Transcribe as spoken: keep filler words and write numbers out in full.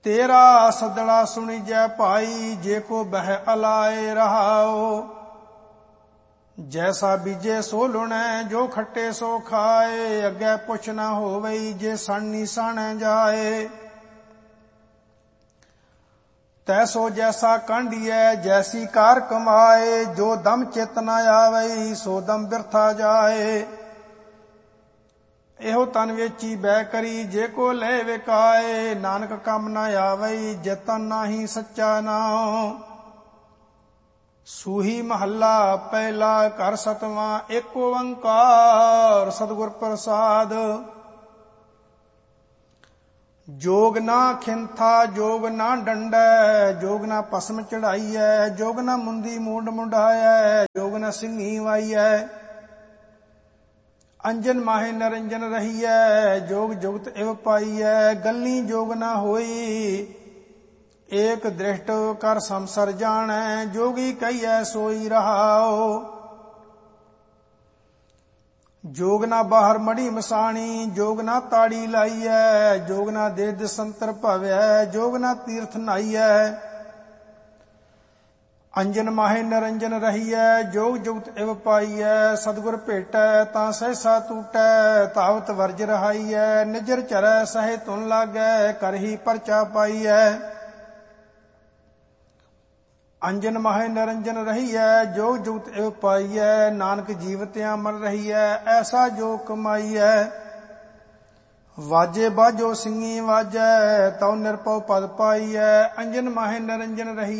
तेरा सदड़ा सुनी जय भाई, जे को बह अलाए रहाओ। जैसा बीजे सो लुणै, जो खट्टे सो खाए। अगे पुछ न होवई, जे सणनी साणै जाए। तैसो जैसा कांडियै, जैसी कार कमाए। जो दम चित न आवई, सो दम बिरथा जाए। एहो तन वेची बै करी, जे को ले विकाए। नानक कम न आवई, जे तन नाही सच्चा नाम। सूही महला पहला, घर सतवां, एक ओंकार सतगुर प्रसाद। जोग ना खिंथा, जोग ना डंडै। जोग ना भस्म चढ़ाइयै, जोग ना मुंदी मूंड मुंडायै। जोग ना सिंगी वाइयै, अंजन माहे नरंजन रहियै। जोग जुगत इव पाइयै, गल्ली जोग ना होई। एक दृष्ट कर संसर जाणै, जोगी कहियै सोई रहाओ। जोग ना बाहर मड़ी मसाणी, जोग ना ताड़ी लाइयै। जोग ना दे दिसंतर भवै, जोग ना तीर्थ नाइयै। अंजन माहे नरंजन रहियै, जोग जुगत इव पाइयै। सतगुर भेटै तां सहसा टूटै, तावत वर्ज रहाइयै। निजर चरै सहे तुन लागै, करही परचा पाइयै। अंजन माहे नरंजन रहियै, जोग जुगत इव पाइयै। नानक जीवत्यां मर रहियै, ऐसा जो कमाइयै। वाजे बाजो सिंगी वाजै, तौ निरपौ पद पाइयै। अंजन माहे नरंजन रहियै।